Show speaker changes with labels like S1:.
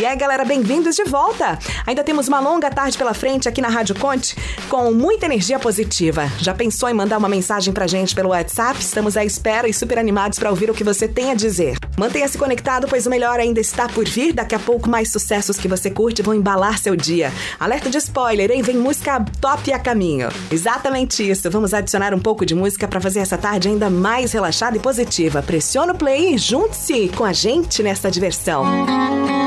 S1: aí, galera, bem-vindos de volta! Ainda temos uma longa tarde pela frente aqui na Rádio Conte com muita energia positiva. Já pensou em mandar uma mensagem pra gente pelo WhatsApp? Estamos à espera e super animados pra ouvir o que você tem a dizer. Mantenha-se conectado, pois o melhor ainda está por vir. Daqui a pouco, mais sucessos que você curte vão embalar seu dia. Alerta de spoiler, hein? Vem música top a caminho. Exatamente isso. Vamos adicionar um pouco de música pra fazer essa tarde ainda mais relaxada e positiva. Pressiona o play e junte-se com a gente nessa diversão.